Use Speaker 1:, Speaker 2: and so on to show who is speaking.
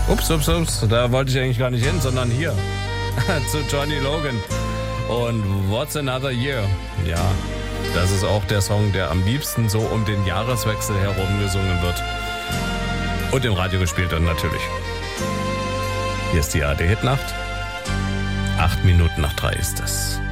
Speaker 1: Ups, da wollte ich eigentlich gar nicht hin, sondern hier zu Johnny Logan und What's Another Year. Ja, das ist auch der Song, der am liebsten so um den Jahreswechsel herum gesungen wird und im Radio gespielt wird natürlich. Hier ist die ARD Hitnacht. 8 Minuten nach 3 ist es.